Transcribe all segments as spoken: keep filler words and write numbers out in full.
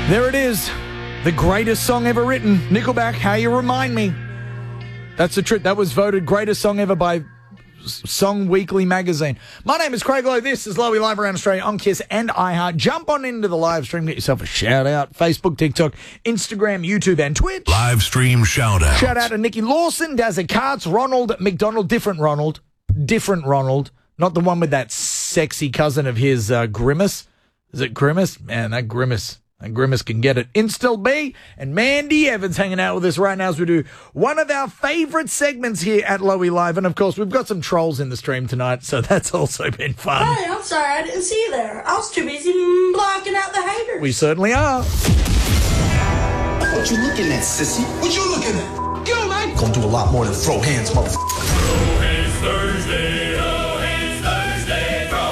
There it is. The greatest song ever written. Nickelback, How You Remind Me. That's the trick. That was voted greatest song ever by Song Weekly magazine. My name is Craig Lowe. This is Lowy Live around Australia on Kiss and iHeart. Jump on into the live stream. Get yourself a shout out. Facebook, TikTok, Instagram, YouTube, and Twitch. Live stream shout out. Shout out to Nikki Lawson, Dazza Katz, Ronald McDonald. Different Ronald. Different Ronald. Not the one with that sexy cousin of his, uh, Grimace. Is it Grimace? Man, that Grimace. And Grimace can get it. Instill B and Mandy Evans hanging out with us right now as we do one of our favourite segments here at Lowy Live. And, of course, we've got some trolls in the stream tonight, so that's also been fun. Hey, I'm sorry I didn't see you there. I was too busy blocking out the haters. We certainly are. What you looking at, sissy? What you looking at? Yo, man. Gonna do a lot more than throw hands, motherfucker. Throw hands Thursday. Throw hands Thursday. Throw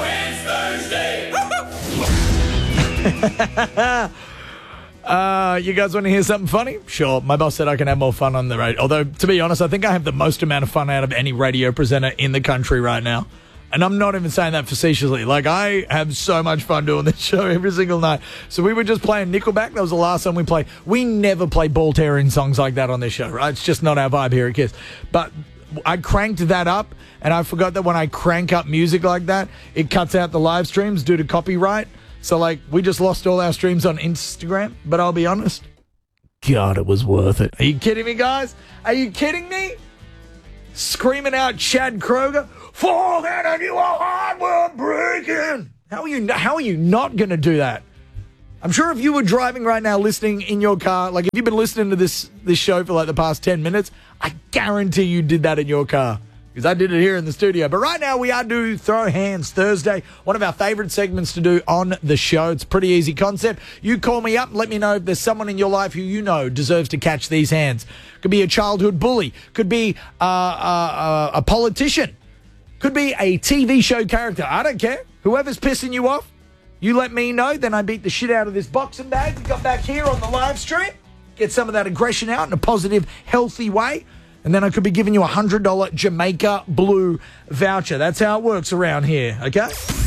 hands Thursday. uh, you guys want to hear something funny? Sure. My boss said I can have more fun on the radio. Although, to be honest, I think I have the most amount of fun out of any radio presenter in the country right now. And I'm not even saying that facetiously. Like, I have so much fun doing this show every single night. So we were just playing Nickelback. That was the last song we played. We never play ball-tearing songs like that on this show, right? It's just not our vibe here at Kiss. But I cranked that up, and I forgot that when I crank up music like that, it cuts out the live streams due to copyright. So, like, we just lost all our streams on Instagram. But I'll be honest, God, it was worth it. Are you kidding me, guys? Are you kidding me? Screaming out Chad Kroger, fall down and you are hard work breaking. How are you, how are you not going to do that? I'm sure if you were driving right now, listening in your car, like if you've been listening to this, this show for like the past ten minutes, I guarantee you did that in your car. Because I did it here in the studio. But right now we are doing Throw Hands Thursday, one of our favourite segments to do on the show. It's a pretty easy concept. You call me up and let me know if there's someone in your life who you know deserves to catch these hands. Could be a childhood bully. Could be uh, uh, uh, a politician. Could be a T V show character. I don't care. Whoever's pissing you off, you let me know. Then I beat the shit out of this boxing bag we got back here on the live stream. Get some of that aggression out in a positive, healthy way. And then I could be giving you a one hundred dollars Jamaica Blue voucher. That's how it works around here, okay?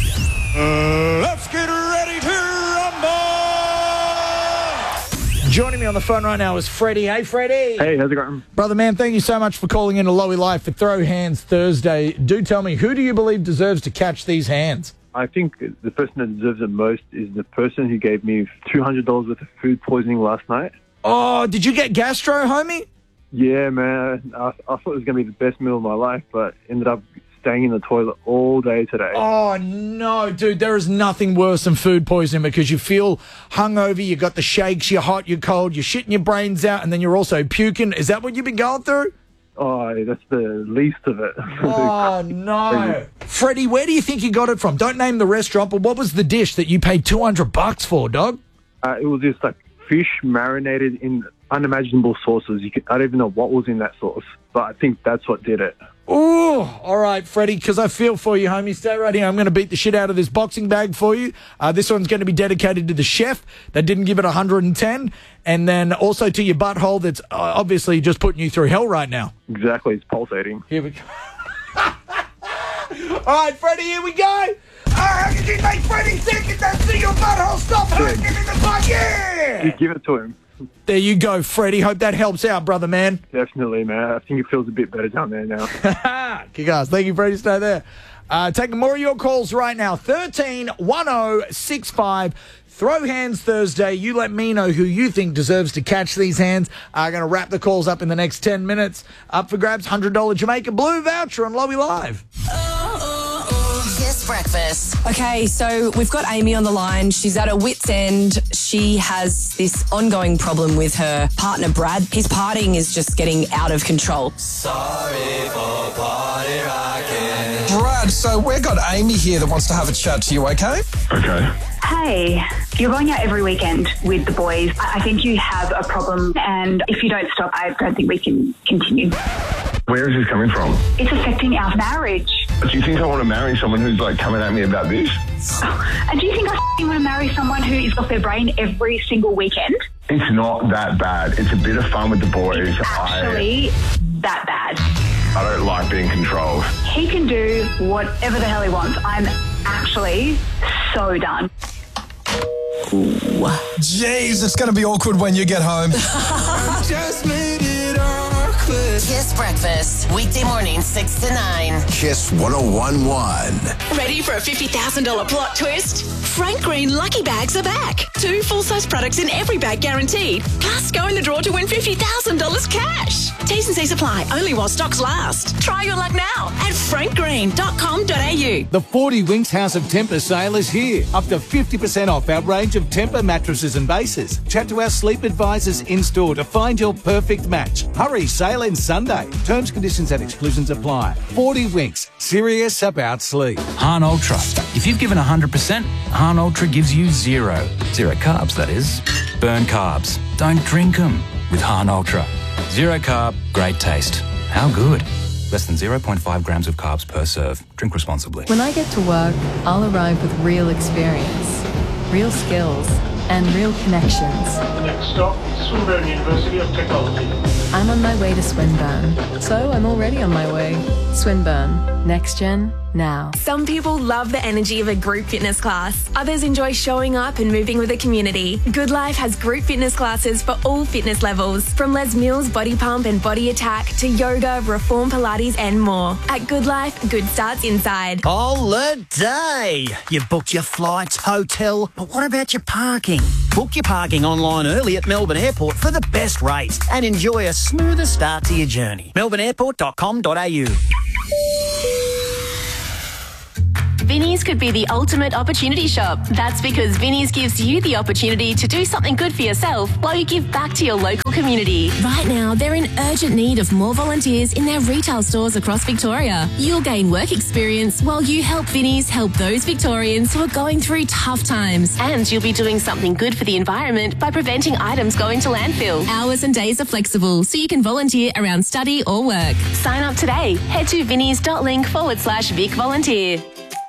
Uh, let's get ready to rumble! Joining me on the phone right now is Freddie. Hey, Freddie. Hey, how's it going? Brother, man, thank you so much for calling in to Lowy Live for Throw Hands Thursday. Do tell me, who do you believe deserves to catch these hands? I think the person that deserves it most is the person who gave me two hundred dollars worth of food poisoning last night. Oh, did you get gastro, homie? Yeah, man. I, I thought it was going to be the best meal of my life, but ended up staying in the toilet all day today. Oh, no, dude. There is nothing worse than food poisoning because you feel hungover, you got the shakes, you're hot, you're cold, you're shitting your brains out, and then you're also puking. Is that what you've been going through? Oh, that's the least of it. Oh, no. Freddie, where do you think you got it from? Don't name the restaurant, but what was the dish that you paid two hundred bucks for, dog? Uh, it was just like fish marinated in unimaginable sauces. You can, I don't even know what was in that sauce, but I think that's what did it. Oh, all right, Freddie, because I feel for you, homie. Stay right here. I'm going to beat the shit out of this boxing bag for you. Uh, this one's going to be dedicated to the chef that didn't give it one hundred ten, and then also to your butthole that's uh, obviously just putting you through hell right now. Exactly. It's pulsating. Here we go. All right, Freddie, here we go. Uh, how did you make Freddie sick? Get that through your butthole. Stop hurting him in the butt. Yeah. You give it to him. There you go, Freddie. Hope that helps out, brother, man. Definitely, man. I think it feels a bit better down there now. Okay, guys. Thank you, Freddie. Stay there. Uh, taking more of your calls right now. thirteen one oh six five. Throw Hands Thursday. You let me know who you think deserves to catch these hands. I'm going to wrap the calls up in the next ten minutes. Up for grabs, one hundred dollars Jamaica Blue voucher on Lowy Live. Kiss Breakfast. Okay, so we've got Amy on the line. She's at her wit's end. She has this ongoing problem with her partner, Brad. His partying is just getting out of control. Sorry for party rocking. Brad, so we've got Amy here that wants to have a chat to you, okay? Okay. Hey, you're going out every weekend with the boys. I think you have a problem, and if you don't stop, I don't think we can continue. Where is this coming from? It's affecting our marriage. Do you think I want to marry someone who's like coming at me about this? Oh, and do you think I want to marry someone who is off their brain every single weekend? It's not that bad. It's a bit of fun with the boys. It's actually I, that bad. I don't like being controlled. He can do whatever the hell he wants. I'm actually so done. Jeez, it's going to be awkward when you get home. Just made it awkward. Kiss Breakfast. Weekday morning, six to nine. Kiss one oh one point one. Ready for a fifty thousand dollars plot twist? Frank Green Lucky Bags are back. Two full-size products in every bag guaranteed. Plus, go in the draw to win fifty thousand dollars cash. T's and C's apply, only while stocks last. Try your luck now at frank green dot com dot a u. The forty Winks House of Temper sale is here. Up to fifty percent off our range of Temper mattresses and bases. Chat to our sleep advisors in-store to find your perfect match. Hurry, sale ends Sunday. Terms, conditions and exclusions apply. forty Winks, serious about sleep. Hahn Ultra. If you've given one hundred percent, Hahn Ultra gives you zero. Zero carbs, that is. Burn carbs. Don't drink them with Hahn Ultra. Zero carb, great taste. How good? Less than zero point five grams of carbs per serve. Drink responsibly. When I get to work, I'll arrive with real experience, real skills, and real connections. The next stop is Swinburne University of Technology. I'm on my way to Swinburne, so I'm already on my way. Swinburne, next gen, now. Some people love the energy of a group fitness class. Others enjoy showing up and moving with a community. Good Life has group fitness classes for all fitness levels, from Les Mills Body Pump and Body Attack to yoga, Reform Pilates and more. At Good Life, good starts inside. Holiday! You booked your flights, hotel, but what about your parking? Book your parking online early at Melbourne Airport for the best rates and enjoy a smoother start to your journey. melbourne airport dot com dot a u. Vinnie's could be the ultimate opportunity shop. That's because Vinnie's gives you the opportunity to do something good for yourself while you give back to your local community. Right now, they're in urgent need of more volunteers in their retail stores across Victoria. You'll gain work experience while you help Vinnie's help those Victorians who are going through tough times. And you'll be doing something good for the environment by preventing items going to landfill. Hours and days are flexible, so you can volunteer around study or work. Sign up today. Head to vinnies.link forward slash Vic Volunteer.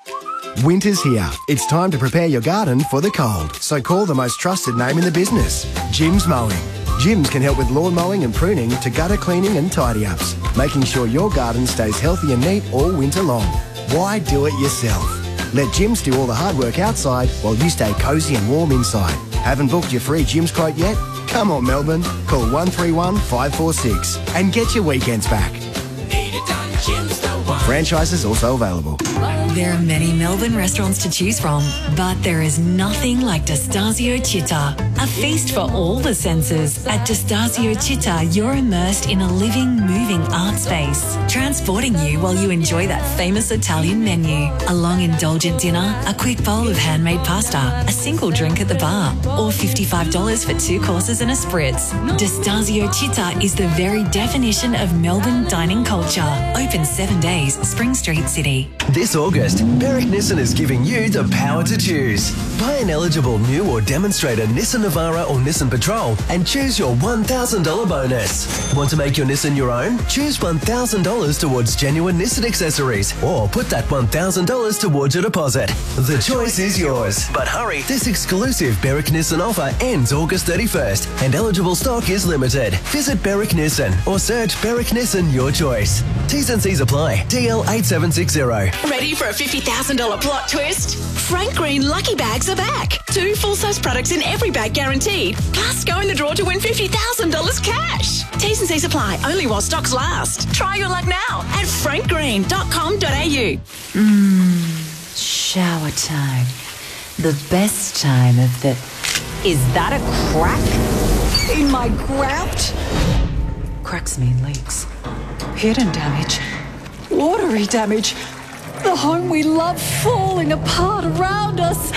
Winter's here. It's time to prepare your garden for the cold. So call the most trusted name in the business, Jim's Mowing. Jim's can help with lawn mowing and pruning to gutter cleaning and tidy-ups, making sure your garden stays healthy and neat all winter long. Why do it yourself? Let Jim's do all the hard work outside while you stay cosy and warm inside. Haven't booked your free Jim's quote yet? Come on, Melbourne. Call one three one, five four six and get your weekends back. Need it done, Jim's the one. Franchises also available. There are many Melbourne restaurants to choose from, but there is nothing like Destasio Città, a feast for all the senses. At Destasio Città, you're immersed in a living, moving art space, transporting you while you enjoy that famous Italian menu. A long, indulgent dinner, a quick bowl of handmade pasta, a single drink at the bar, or fifty-five dollars for two courses and a spritz. Destasio Città is the very definition of Melbourne dining culture. Open seven days, Spring Street, City. This August, Berwick Nissan is giving you the power to choose. Buy an eligible new or demonstrator Nissan Navara or Nissan Patrol and choose your one thousand dollars bonus. Want to make your Nissan your own? Choose one thousand dollars towards genuine Nissan accessories or put that one thousand dollars towards your deposit. The choice is yours. But hurry, this exclusive Berwick Nissan offer ends August thirty-first and eligible stock is limited. Visit Berwick Nissan or search Berwick Nissan your choice. T's and C's apply. D L eight seven six zero. Ready for a fifty thousand dollars plot twist? Frank Green Lucky Bags are back. Two full-size products in every bag guaranteed. Plus, go in the draw to win fifty thousand dollars cash. T's and C's apply, only while stocks last. Try your luck now at frank green dot com dot a u. Mmm, shower time. The best time of the... Is that a crack in my grout? Cracks mean leaks. Hidden damage. Watery damage. The home we love falling apart around us.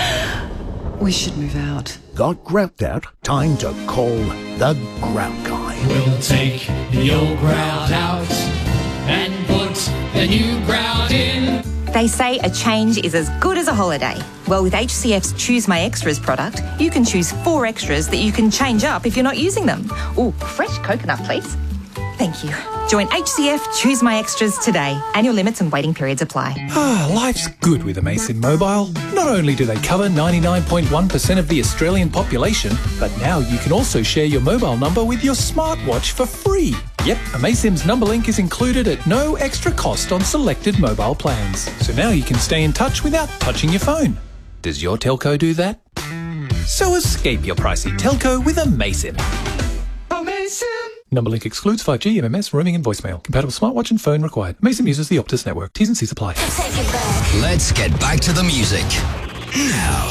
We should move out. Got grout out? Time to call the Grout Guy. We'll take the old grout out and put the new grout in. They say a change is as good as a holiday. Well, with H C F's Choose My Extras product, you can choose four extras that you can change up if you're not using them. Ooh, fresh coconut, please. Thank you. Join H C F Choose My Extras today. Annual limits and waiting periods apply. Ah, life's good with Amaysim Mobile. Not only do they cover ninety-nine point one percent of the Australian population, but now you can also share your mobile number with your smartwatch for free. Yep, Amaysim's number link is included at no extra cost on selected mobile plans. So now you can stay in touch without touching your phone. Does your telco do that? So escape your pricey telco with Amazon. Amazing. Number link excludes five G, M M S, roaming and voicemail. Compatible smartwatch and phone required. Amazon uses the Optus network. T's and C's apply. Let's get back to the music. Now.